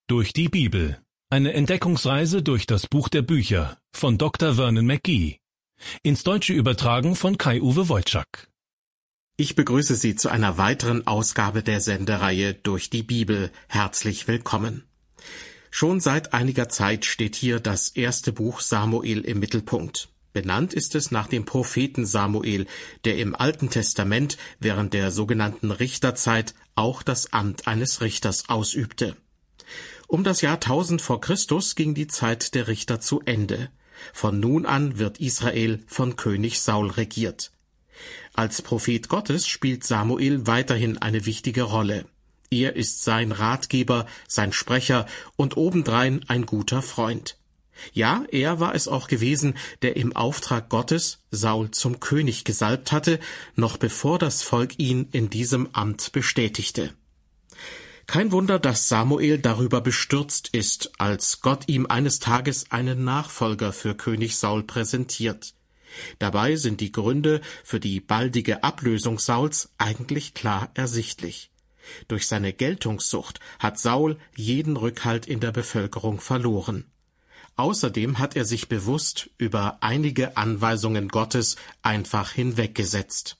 Durch die Bibel. Eine Entdeckungsreise durch das Buch der Bücher von Dr. Vernon McGee. Ins Deutsche übertragen von Kai-Uwe Wojczak. Ich begrüße Sie zu einer weiteren Ausgabe der Sendereihe Durch die Bibel. Herzlich willkommen. Schon seit einiger Zeit steht hier das erste Buch Samuel im Mittelpunkt. Benannt ist es nach dem Propheten Samuel, der im Alten Testament während der sogenannten Richterzeit auch das Amt eines Richters ausübte. Um das Jahr 1000 vor Christus ging die Zeit der Richter zu Ende. Von nun an wird Israel von König Saul regiert. Als Prophet Gottes spielt Samuel weiterhin eine wichtige Rolle. Er ist sein Ratgeber, sein Sprecher und obendrein ein guter Freund. Ja, er war es auch gewesen, der im Auftrag Gottes Saul zum König gesalbt hatte, noch bevor das Volk ihn in diesem Amt bestätigte. Kein Wunder, dass Samuel darüber bestürzt ist, als Gott ihm eines Tages einen Nachfolger für König Saul präsentiert. Dabei sind die Gründe für die baldige Ablösung Sauls eigentlich klar ersichtlich. Durch seine Geltungssucht hat Saul jeden Rückhalt in der Bevölkerung verloren. Außerdem hat er sich bewusst über einige Anweisungen Gottes einfach hinweggesetzt.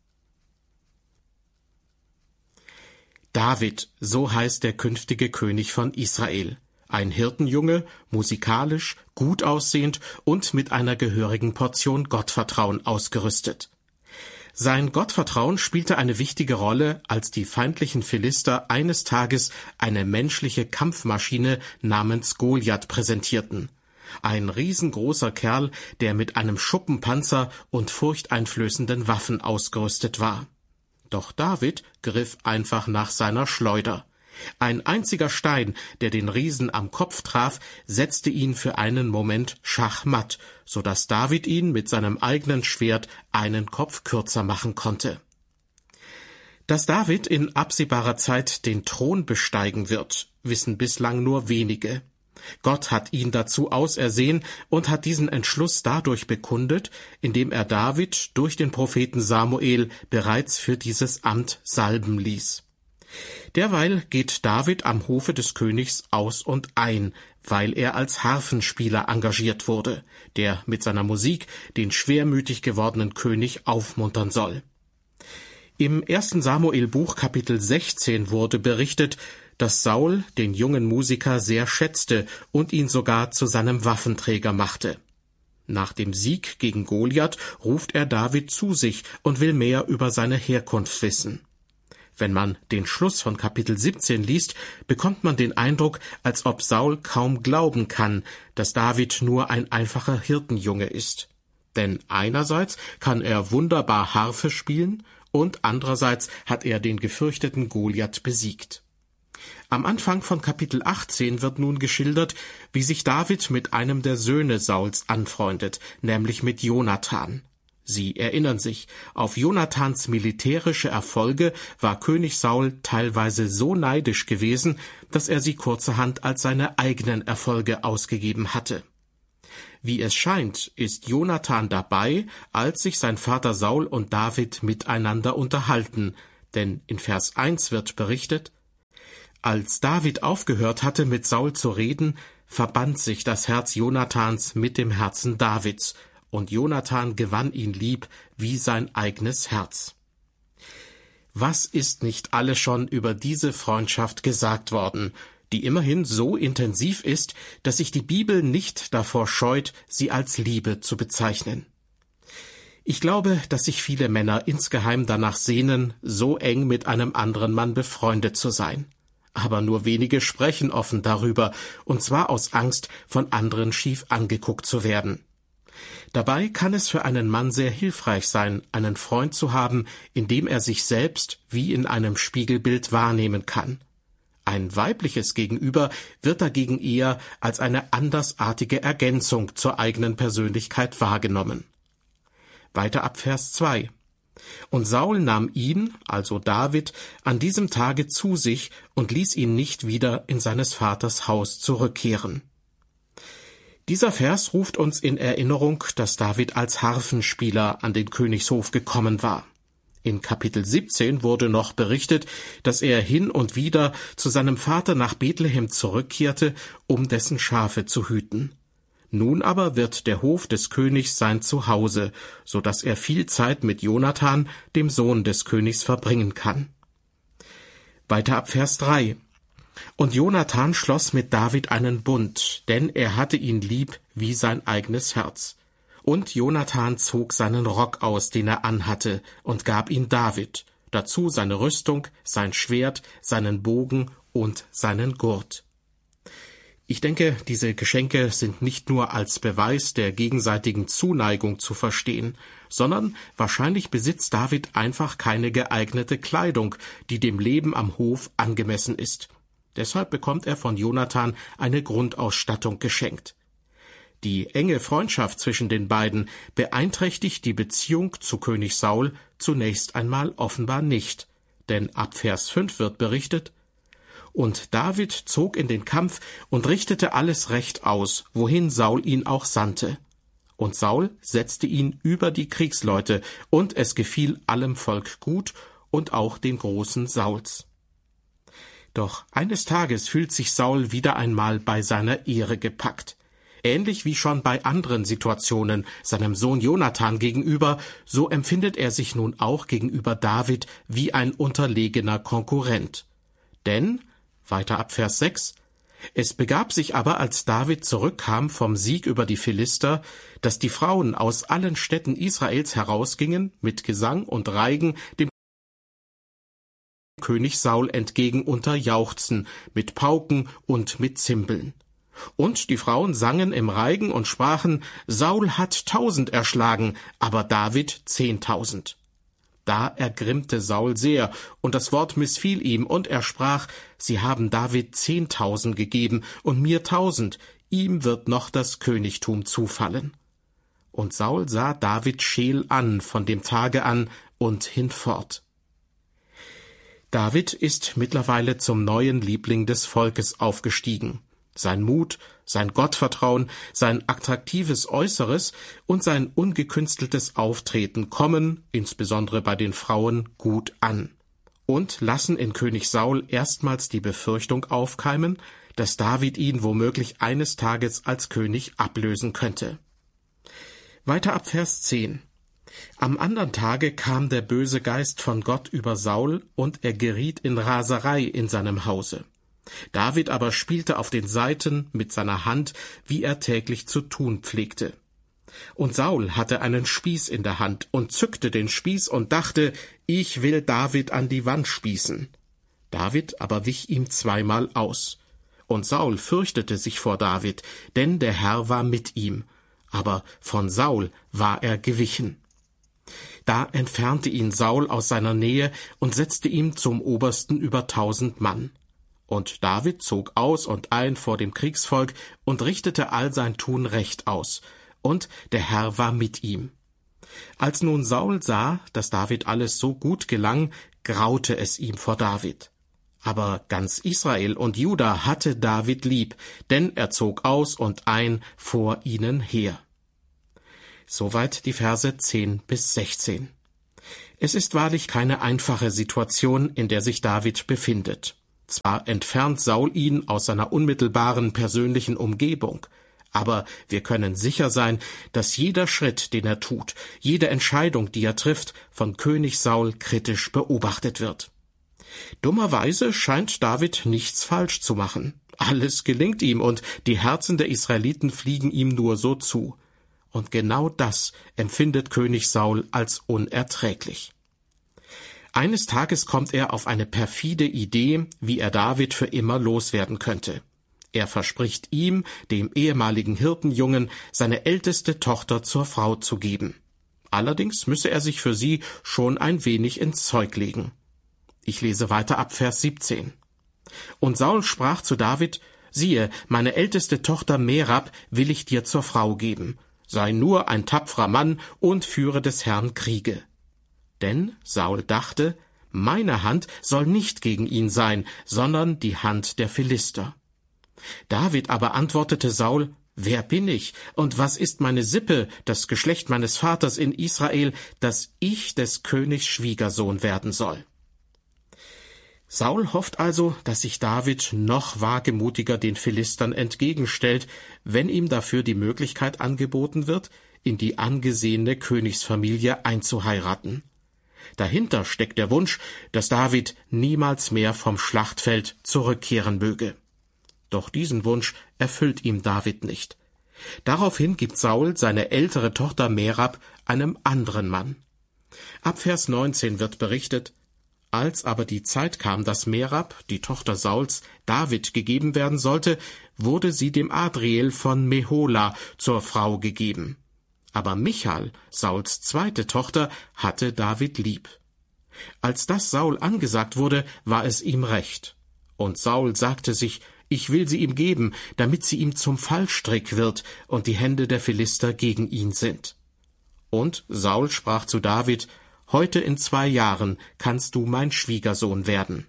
David, so heißt der künftige König von Israel. Ein Hirtenjunge, musikalisch, gut aussehend und mit einer gehörigen Portion Gottvertrauen ausgerüstet. Sein Gottvertrauen spielte eine wichtige Rolle, als die feindlichen Philister eines Tages eine menschliche Kampfmaschine namens Goliath präsentierten. Ein riesengroßer Kerl, der mit einem Schuppenpanzer und furchteinflößenden Waffen ausgerüstet war. Doch David griff einfach nach seiner Schleuder. Ein einziger Stein, der den Riesen am Kopf traf, setzte ihn für einen Moment schachmatt, so dass David ihn mit seinem eigenen Schwert einen Kopf kürzer machen konnte. Dass David in absehbarer Zeit den Thron besteigen wird, wissen bislang nur wenige. Gott hat ihn dazu ausersehen und hat diesen Entschluss dadurch bekundet, indem er David durch den Propheten Samuel bereits für dieses Amt salben ließ. Derweil geht David am Hofe des Königs aus und ein, weil er als Harfenspieler engagiert wurde, der mit seiner Musik den schwermütig gewordenen König aufmuntern soll. Im 1. Samuel-Buch Kapitel 16 wurde berichtet, dass Saul den jungen Musiker sehr schätzte und ihn sogar zu seinem Waffenträger machte. Nach dem Sieg gegen Goliath ruft er David zu sich und will mehr über seine Herkunft wissen. Wenn man den Schluss von Kapitel 17 liest, bekommt man den Eindruck, als ob Saul kaum glauben kann, dass David nur ein einfacher Hirtenjunge ist. Denn einerseits kann er wunderbar Harfe spielen und andererseits hat er den gefürchteten Goliath besiegt. Am Anfang von Kapitel 18 wird nun geschildert, wie sich David mit einem der Söhne Sauls anfreundet, nämlich mit Jonathan. Sie erinnern sich, auf Jonathans militärische Erfolge war König Saul teilweise so neidisch gewesen, dass er sie kurzerhand als seine eigenen Erfolge ausgegeben hatte. Wie es scheint, ist Jonathan dabei, als sich sein Vater Saul und David miteinander unterhalten, denn in Vers 1 wird berichtet: Als David aufgehört hatte, mit Saul zu reden, verband sich das Herz Jonathans mit dem Herzen Davids, und Jonathan gewann ihn lieb wie sein eigenes Herz. Was ist nicht alles schon über diese Freundschaft gesagt worden, die immerhin so intensiv ist, dass sich die Bibel nicht davor scheut, sie als Liebe zu bezeichnen. Ich glaube, dass sich viele Männer insgeheim danach sehnen, so eng mit einem anderen Mann befreundet zu sein. Aber nur wenige sprechen offen darüber, und zwar aus Angst, von anderen schief angeguckt zu werden. Dabei kann es für einen Mann sehr hilfreich sein, einen Freund zu haben, in dem er sich selbst wie in einem Spiegelbild wahrnehmen kann. Ein weibliches Gegenüber wird dagegen eher als eine andersartige Ergänzung zur eigenen Persönlichkeit wahrgenommen. Weiter ab Vers 2. Und Saul nahm ihn, also David, an diesem Tage zu sich und ließ ihn nicht wieder in seines Vaters Haus zurückkehren. Dieser Vers ruft uns in Erinnerung, dass David als Harfenspieler an den Königshof gekommen war. In Kapitel 17 wurde noch berichtet, dass er hin und wieder zu seinem Vater nach Bethlehem zurückkehrte, um dessen Schafe zu hüten. Nun aber wird der Hof des Königs sein Zuhause, so dass er viel Zeit mit Jonathan, dem Sohn des Königs, verbringen kann. Weiter ab Vers 3. Und Jonathan schloss mit David einen Bund, denn er hatte ihn lieb wie sein eigenes Herz. Und Jonathan zog seinen Rock aus, den er anhatte, und gab ihn David, dazu seine Rüstung, sein Schwert, seinen Bogen und seinen Gurt. Ich denke, diese Geschenke sind nicht nur als Beweis der gegenseitigen Zuneigung zu verstehen, sondern wahrscheinlich besitzt David einfach keine geeignete Kleidung, die dem Leben am Hof angemessen ist. Deshalb bekommt er von Jonathan eine Grundausstattung geschenkt. Die enge Freundschaft zwischen den beiden beeinträchtigt die Beziehung zu König Saul zunächst einmal offenbar nicht, denn ab Vers 5 wird berichtet: Und David zog in den Kampf und richtete alles recht aus, wohin Saul ihn auch sandte. Und Saul setzte ihn über die Kriegsleute, und es gefiel allem Volk gut und auch den Großen Sauls. Doch eines Tages fühlt sich Saul wieder einmal bei seiner Ehre gepackt. Ähnlich wie schon bei anderen Situationen seinem Sohn Jonathan gegenüber, so empfindet er sich nun auch gegenüber David wie ein unterlegener Konkurrent. Denn, weiter ab Vers 6, es begab sich aber, als David zurückkam vom Sieg über die Philister, dass die Frauen aus allen Städten Israels herausgingen, mit Gesang und Reigen dem König Saul entgegen unter Jauchzen, mit Pauken und mit Zimbeln. Und die Frauen sangen im Reigen und sprachen: Saul hat 1000 erschlagen, aber David 10.000. Da ergrimmte Saul sehr, und das Wort missfiel ihm, und er sprach: Sie haben David 10.000 gegeben und mir 1.000, ihm wird noch das Königtum zufallen. Und Saul sah David scheel an von dem Tage an und hinfort. David ist mittlerweile zum neuen Liebling des Volkes aufgestiegen. Sein Mut, sein Gottvertrauen, sein attraktives Äußeres und sein ungekünsteltes Auftreten kommen, insbesondere bei den Frauen, gut an und lassen in König Saul erstmals die Befürchtung aufkeimen, dass David ihn womöglich eines Tages als König ablösen könnte. Weiter ab Vers 10. Am andern Tage kam der böse Geist von Gott über Saul, und er geriet in Raserei in seinem Hause. David aber spielte auf den Saiten mit seiner Hand, wie er täglich zu tun pflegte. Und Saul hatte einen Spieß in der Hand und zückte den Spieß und dachte: Ich will David an die Wand spießen. David aber wich ihm zweimal aus. Und Saul fürchtete sich vor David, denn der Herr war mit ihm. Aber von Saul war er gewichen. Da entfernte ihn Saul aus seiner Nähe und setzte ihn zum Obersten über 1000 Mann. Und David zog aus und ein vor dem Kriegsvolk und richtete all sein Tun recht aus. Und der Herr war mit ihm. Als nun Saul sah, dass David alles so gut gelang, graute es ihm vor David. Aber ganz Israel und Juda hatte David lieb, denn er zog aus und ein vor ihnen her. Soweit die Verse 10 bis 16. Es ist wahrlich keine einfache Situation, in der sich David befindet. Zwar entfernt Saul ihn aus seiner unmittelbaren persönlichen Umgebung, aber wir können sicher sein, dass jeder Schritt, den er tut, jede Entscheidung, die er trifft, von König Saul kritisch beobachtet wird. Dummerweise scheint David nichts falsch zu machen. Alles gelingt ihm und die Herzen der Israeliten fliegen ihm nur so zu. Und genau das empfindet König Saul als unerträglich. Eines Tages kommt er auf eine perfide Idee, wie er David für immer loswerden könnte. Er verspricht ihm, dem ehemaligen Hirtenjungen, seine älteste Tochter zur Frau zu geben. Allerdings müsse er sich für sie schon ein wenig ins Zeug legen. Ich lese weiter ab Vers 17. Und Saul sprach zu David: Siehe, meine älteste Tochter Merab will ich dir zur Frau geben. Sei nur ein tapferer Mann und führe des Herrn Kriege. Denn Saul dachte, meine Hand soll nicht gegen ihn sein, sondern die Hand der Philister. David aber antwortete Saul: »Wer bin ich und was ist meine Sippe, das Geschlecht meines Vaters in Israel, dass ich des Königs Schwiegersohn werden soll?« Saul hofft also, dass sich David noch wagemutiger den Philistern entgegenstellt, wenn ihm dafür die Möglichkeit angeboten wird, in die angesehene Königsfamilie einzuheiraten. Dahinter steckt der Wunsch, dass David niemals mehr vom Schlachtfeld zurückkehren möge. Doch diesen Wunsch erfüllt ihm David nicht. Daraufhin gibt Saul seine ältere Tochter Merab einem anderen Mann. Ab Vers 19 wird berichtet: Als aber die Zeit kam, dass Merab, die Tochter Sauls, David gegeben werden sollte, wurde sie dem Adriel von Mehola zur Frau gegeben. Aber Michal, Sauls zweite Tochter, hatte David lieb. Als das Saul angesagt wurde, war es ihm recht. Und Saul sagte sich: Ich will sie ihm geben, damit sie ihm zum Fallstrick wird und die Hände der Philister gegen ihn sind. Und Saul sprach zu David: Heute in 2 Jahren kannst du mein Schwiegersohn werden.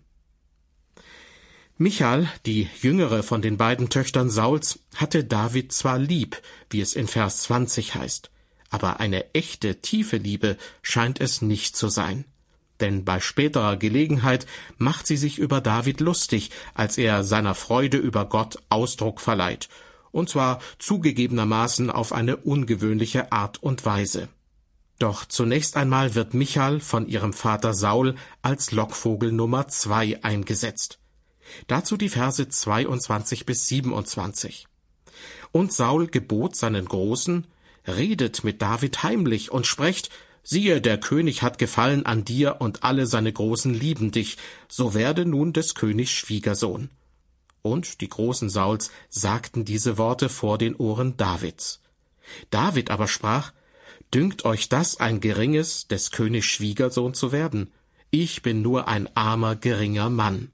Michal, die jüngere von den beiden Töchtern Sauls, hatte David zwar lieb, wie es in Vers 20 heißt, aber eine echte, tiefe Liebe scheint es nicht zu sein. Denn bei späterer Gelegenheit macht sie sich über David lustig, als er seiner Freude über Gott Ausdruck verleiht, und zwar zugegebenermaßen auf eine ungewöhnliche Art und Weise. Doch zunächst einmal wird Michal von ihrem Vater Saul als Lockvogel Nummer 2 eingesetzt. Dazu die Verse 22 bis 27. Und Saul gebot seinen Großen: Redet mit David heimlich und sprecht: Siehe, der König hat Gefallen an dir und alle seine Großen lieben dich, so werde nun des Königs Schwiegersohn. Und die Großen Sauls sagten diese Worte vor den Ohren Davids. David aber sprach: Dünkt euch das ein Geringes, des Königs Schwiegersohn zu werden? Ich bin nur ein armer, geringer Mann.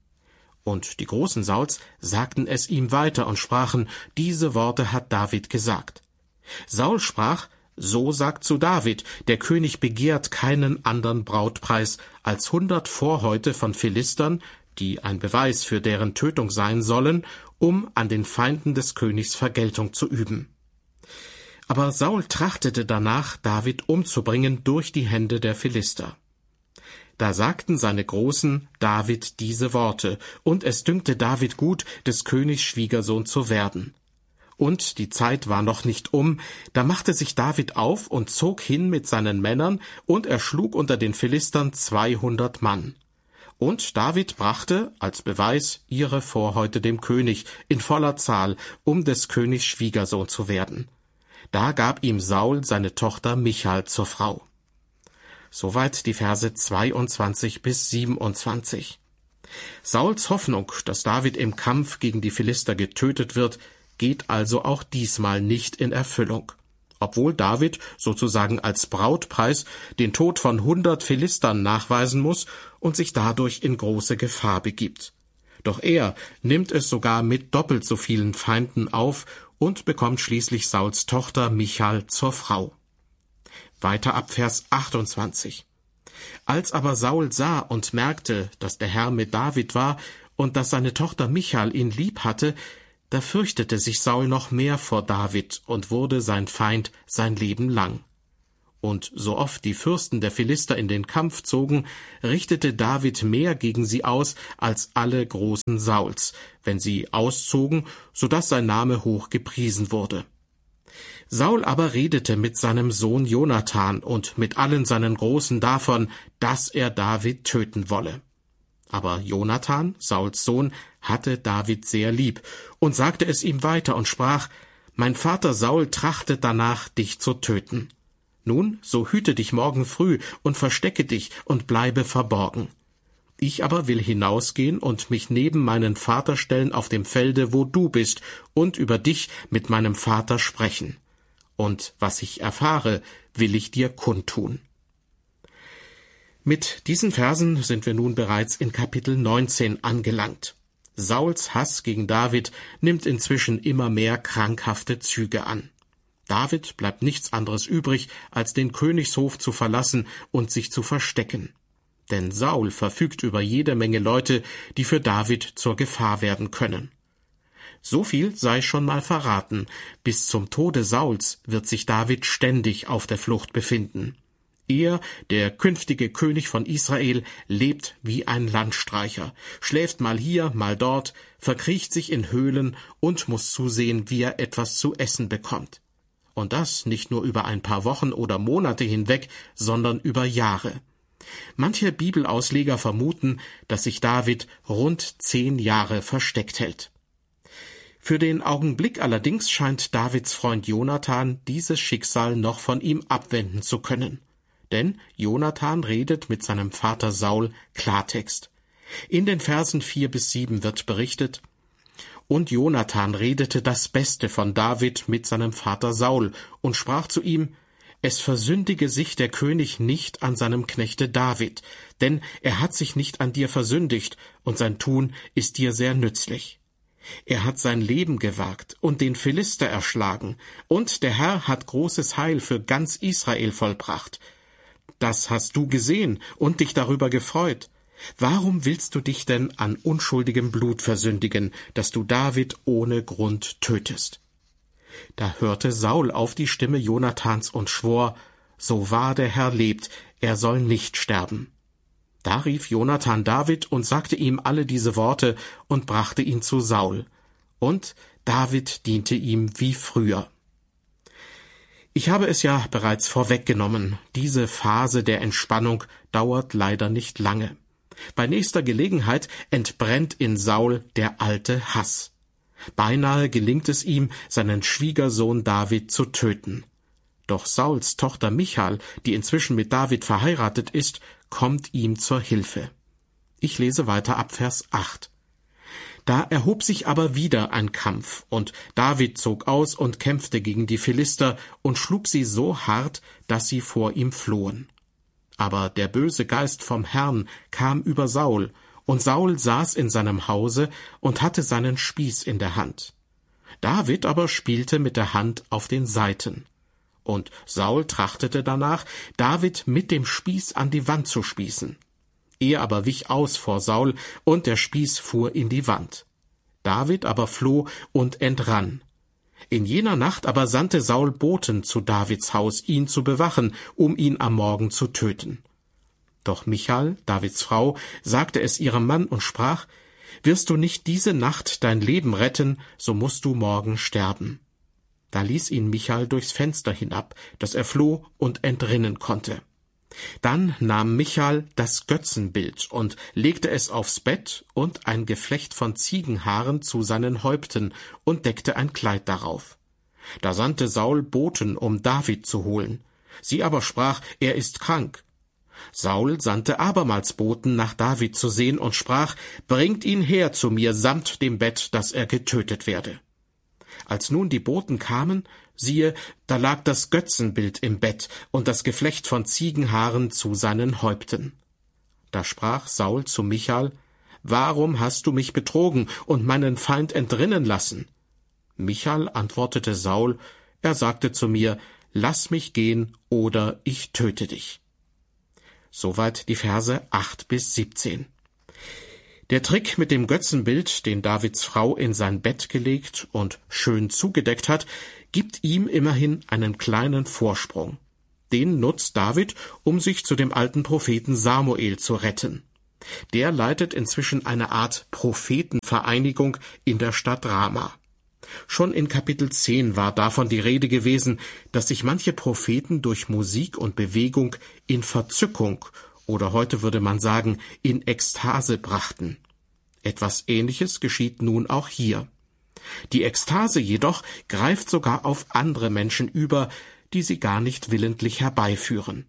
Und die Großen Sauls sagten es ihm weiter und sprachen: Diese Worte hat David gesagt. Saul sprach: So sagt zu David, der König begehrt keinen anderen Brautpreis als 100 Vorhäute von Philistern, die ein Beweis für deren Tötung sein sollen, um an den Feinden des Königs Vergeltung zu üben. Aber Saul trachtete danach, David umzubringen durch die Hände der Philister. Da sagten seine Großen David diese Worte, und es dünkte David gut, des Königs Schwiegersohn zu werden. Und die Zeit war noch nicht um, da machte sich David auf und zog hin mit seinen Männern, und erschlug unter den Philistern 200 Mann. Und David brachte als Beweis ihre Vorhäute dem König in voller Zahl, um des Königs Schwiegersohn zu werden. Da gab ihm Saul seine Tochter Michal zur Frau. Soweit die Verse 22 bis 27. Sauls Hoffnung, dass David im Kampf gegen die Philister getötet wird, geht also auch diesmal nicht in Erfüllung. Obwohl David sozusagen als Brautpreis den Tod von 100 Philistern nachweisen muss und sich dadurch in große Gefahr begibt. Doch er nimmt es sogar mit doppelt so vielen Feinden auf und bekommt schließlich Sauls Tochter Michal zur Frau. Weiter ab Vers 28. Als aber Saul sah und merkte, dass der Herr mit David war und dass seine Tochter Michal ihn lieb hatte, da fürchtete sich Saul noch mehr vor David und wurde sein Feind sein Leben lang. Und so oft die Fürsten der Philister in den Kampf zogen, richtete David mehr gegen sie aus als alle Großen Sauls, wenn sie auszogen, so dass sein Name hoch gepriesen wurde. Saul aber redete mit seinem Sohn Jonathan und mit allen seinen Großen davon, dass er David töten wolle. Aber Jonathan, Sauls Sohn, hatte David sehr lieb und sagte es ihm weiter und sprach: Mein Vater Saul trachtet danach, dich zu töten. Nun, so hüte dich morgen früh und verstecke dich und bleibe verborgen. Ich aber will hinausgehen und mich neben meinen Vater stellen auf dem Felde, wo du bist, und über dich mit meinem Vater sprechen. Und was ich erfahre, will ich dir kundtun. Mit diesen Versen sind wir nun bereits in Kapitel 19 angelangt. Sauls Hass gegen David nimmt inzwischen immer mehr krankhafte Züge an. David bleibt nichts anderes übrig, als den Königshof zu verlassen und sich zu verstecken. Denn Saul verfügt über jede Menge Leute, die für David zur Gefahr werden können. So viel sei schon mal verraten: Bis zum Tode Sauls wird sich David ständig auf der Flucht befinden. Er, der künftige König von Israel, lebt wie ein Landstreicher, schläft mal hier, mal dort, verkriecht sich in Höhlen und muss zusehen, wie er etwas zu essen bekommt. Und das nicht nur über ein paar Wochen oder Monate hinweg, sondern über Jahre. Manche Bibelausleger vermuten, dass sich David rund 10 Jahre versteckt hält. Für den Augenblick allerdings scheint Davids Freund Jonathan dieses Schicksal noch von ihm abwenden zu können. Denn Jonathan redet mit seinem Vater Saul Klartext. In den Versen 4-7 wird berichtet: Und Jonathan redete das Beste von David mit seinem Vater Saul und sprach zu ihm: Es versündige sich der König nicht an seinem Knechte David, denn er hat sich nicht an dir versündigt, und sein Tun ist dir sehr nützlich. Er hat sein Leben gewagt und den Philister erschlagen, und der Herr hat großes Heil für ganz Israel vollbracht. Das hast du gesehen und dich darüber gefreut. Warum willst du dich denn an unschuldigem Blut versündigen, dass du David ohne Grund tötest? Da hörte Saul auf die Stimme Jonathans und schwor: So wahr der Herr lebt, er soll nicht sterben. Da rief Jonathan David und sagte ihm alle diese Worte und brachte ihn zu Saul. Und David diente ihm wie früher. Ich habe es ja bereits vorweggenommen, diese Phase der Entspannung dauert leider nicht lange. Bei nächster Gelegenheit entbrennt in Saul der alte Hass. Beinahe gelingt es ihm, seinen Schwiegersohn David zu töten. Doch Sauls Tochter Michal, die inzwischen mit David verheiratet ist, kommt ihm zur Hilfe. Ich lese weiter ab Vers 8. Da erhob sich aber wieder ein Kampf, und David zog aus und kämpfte gegen die Philister und schlug sie so hart, dass sie vor ihm flohen. Aber der böse Geist vom Herrn kam über Saul, und Saul saß in seinem Hause und hatte seinen Spieß in der Hand. David aber spielte mit der Hand auf den Saiten. Und Saul trachtete danach, David mit dem Spieß an die Wand zu spießen. Er aber wich aus vor Saul, und der Spieß fuhr in die Wand. David aber floh und entrann. In jener Nacht aber sandte Saul Boten zu Davids Haus, ihn zu bewachen, um ihn am Morgen zu töten. Doch Michal, Davids Frau, sagte es ihrem Mann und sprach: Wirst du nicht diese Nacht dein Leben retten, so musst du morgen sterben. Da ließ ihn Michal durchs Fenster hinab, dass er floh und entrinnen konnte. Dann nahm Michal das Götzenbild und legte es aufs Bett und ein Geflecht von Ziegenhaaren zu seinen Häupten und deckte ein Kleid darauf. Da sandte Saul Boten, um David zu holen. Sie aber sprach: Er ist krank. Saul sandte abermals Boten, nach David zu sehen, und sprach: Bringt ihn her zu mir samt dem Bett, dass er getötet werde. Als nun die Boten kamen, siehe, da lag das Götzenbild im Bett und das Geflecht von Ziegenhaaren zu seinen Häupten. Da sprach Saul zu Michal: Warum hast du mich betrogen und meinen Feind entrinnen lassen? Michal antwortete Saul: Er sagte zu mir: Lass mich gehen, oder ich töte dich. Soweit die Verse 8-17. Der Trick mit dem Götzenbild, den Davids Frau in sein Bett gelegt und schön zugedeckt hat, gibt ihm immerhin einen kleinen Vorsprung. Den nutzt David, um sich zu dem alten Propheten Samuel zu retten. Der leitet inzwischen eine Art Prophetenvereinigung in der Stadt Rama. Schon in Kapitel 10 war davon die Rede gewesen, dass sich manche Propheten durch Musik und Bewegung in Verzückung, oder heute würde man sagen, in Ekstase brachten. Etwas Ähnliches geschieht nun auch hier. Die Ekstase jedoch greift sogar auf andere Menschen über, die sie gar nicht willentlich herbeiführen.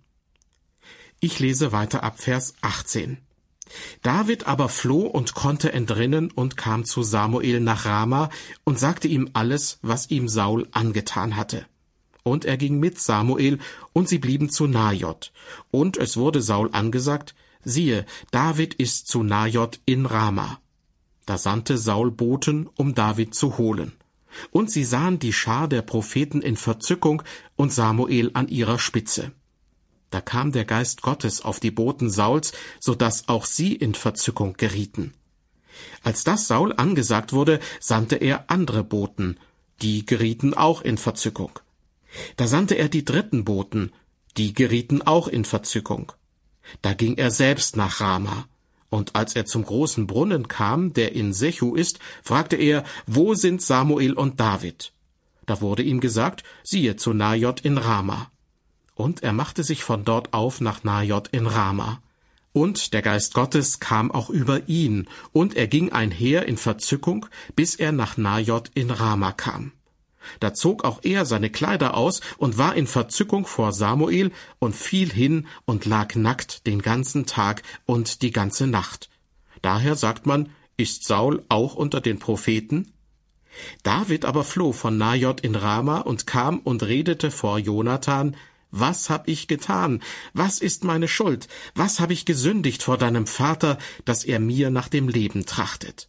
Ich lese weiter ab Vers 18. David aber floh und konnte entrinnen und kam zu Samuel nach Rama und sagte ihm alles, was ihm Saul angetan hatte. Und er ging mit Samuel, und sie blieben zu Najot. Und es wurde Saul angesagt: Siehe, David ist zu Najot in Rama. Da sandte Saul Boten, um David zu holen. Und sie sahen die Schar der Propheten in Verzückung und Samuel an ihrer Spitze. Da kam der Geist Gottes auf die Boten Sauls, so dass auch sie in Verzückung gerieten. Als das Saul angesagt wurde, sandte er andere Boten, die gerieten auch in Verzückung. Da sandte er die dritten Boten, die gerieten auch in Verzückung. Da ging er selbst nach Rama. Und als er zum großen Brunnen kam, der in Sechu ist, fragte er, wo sind Samuel und David? Da wurde ihm gesagt, siehe zu Najot in Rama. Und er machte sich von dort auf nach Najot in Rama. Und der Geist Gottes kam auch über ihn, und er ging einher in Verzückung, bis er nach Najot in Rama kam. Da zog auch er seine Kleider aus und war in Verzückung vor Samuel und fiel hin und lag nackt den ganzen Tag und die ganze Nacht. Daher sagt man, ist Saul auch unter den Propheten? David aber floh von Najot in Rama und kam und redete vor Jonathan, was hab ich getan? Was ist meine Schuld? Was hab ich gesündigt vor deinem Vater, dass er mir nach dem Leben trachtet?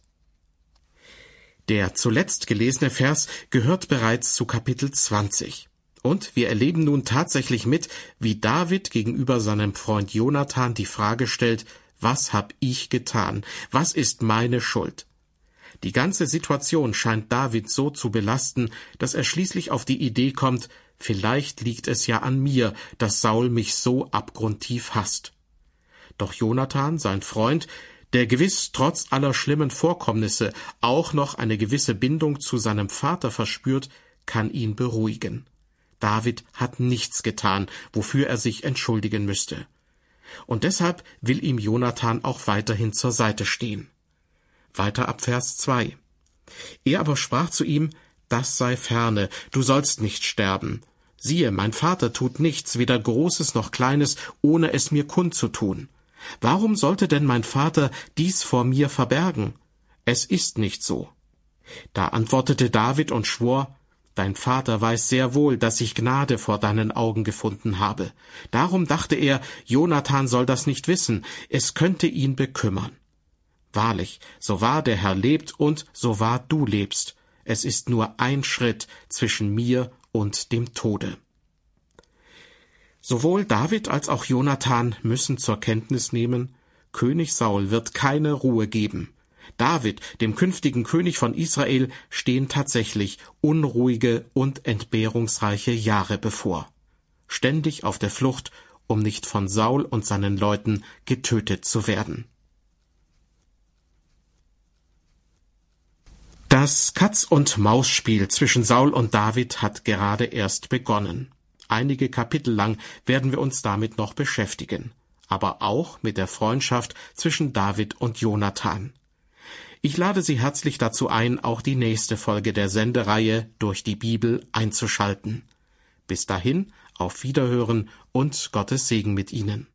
Der zuletzt gelesene Vers gehört bereits zu Kapitel 20. Und wir erleben nun tatsächlich mit, wie David gegenüber seinem Freund Jonathan die Frage stellt, was hab ich getan? Was ist meine Schuld? Die ganze Situation scheint David so zu belasten, dass er schließlich auf die Idee kommt, vielleicht liegt es ja an mir, dass Saul mich so abgrundtief hasst. Doch Jonathan, sein Freund, der gewiss trotz aller schlimmen Vorkommnisse auch noch eine gewisse Bindung zu seinem Vater verspürt, kann ihn beruhigen. David hat nichts getan, wofür er sich entschuldigen müsste. Und deshalb will ihm Jonathan auch weiterhin zur Seite stehen. Weiter ab Vers 2. Er aber sprach zu ihm, das sei ferne, du sollst nicht sterben. Siehe, mein Vater tut nichts, weder Großes noch Kleines, ohne es mir kundzutun. Warum sollte denn mein Vater dies vor mir verbergen? Es ist nicht so. Da antwortete David und schwor, dein Vater weiß sehr wohl, dass ich Gnade vor deinen Augen gefunden habe. Darum dachte er, Jonathan soll das nicht wissen, es könnte ihn bekümmern. Wahrlich, so wahr der Herr lebt und so wahr du lebst, es ist nur ein Schritt zwischen mir und dem Tode. Sowohl David als auch Jonathan müssen zur Kenntnis nehmen, König Saul wird keine Ruhe geben. David, dem künftigen König von Israel, stehen tatsächlich unruhige und entbehrungsreiche Jahre bevor. Ständig auf der Flucht, um nicht von Saul und seinen Leuten getötet zu werden. Das Katz-und-Maus-Spiel zwischen Saul und David hat gerade erst begonnen. Einige Kapitel lang werden wir uns damit noch beschäftigen, aber auch mit der Freundschaft zwischen David und Jonathan. Ich lade Sie herzlich dazu ein, auch die nächste Folge der Sendereihe Durch die Bibel einzuschalten. Bis dahin, auf Wiederhören und Gottes Segen mit Ihnen.